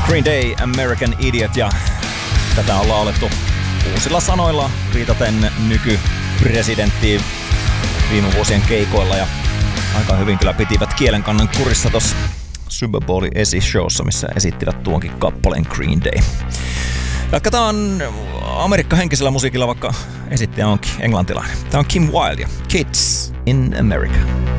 Green Day, American Idiot, ja tätä on laulettu uusilla sanoilla viitaten nykypresidenttiin viime vuosien keikoilla, ja aika hyvin kyllä pitivät kielenkannan kurissa tossa Super Bowlin esishowssa, missä esittivät tuonkin kappaleen Green Day. Jatketaan amerikkahenkisellä musiikilla, vaikka esittäjä onkin englantilainen. Tämä on Kim Wilde ja Kids in America.